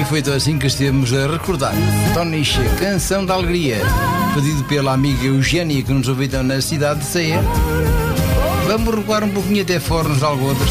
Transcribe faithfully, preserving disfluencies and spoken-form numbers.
foi então assim que estivemos a recordar Tony Che, Canção da Alegria, pedido pela amiga Eugénia, que nos ouviu então na cidade de Ceia. Vamos recuar um pouquinho até Fornos de Algodres.